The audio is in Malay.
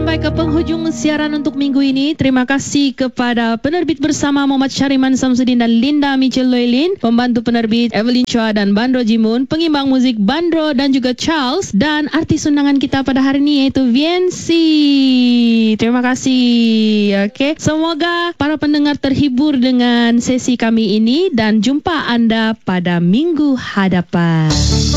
sampai ke penghujung siaran untuk minggu ini. Terima kasih kepada penerbit bersama Muhammad Syariman Samsudin dan Linda Mitchell Loylin, pembantu penerbit Evelyn Chua dan Bandro Jimun, pengimbang muzik Bandro dan juga Charles, dan artis undangan kita pada hari ini iaitu Viensi. Terima kasih. Okey, semoga para pendengar terhibur dengan sesi kami ini dan jumpa anda pada minggu hadapan.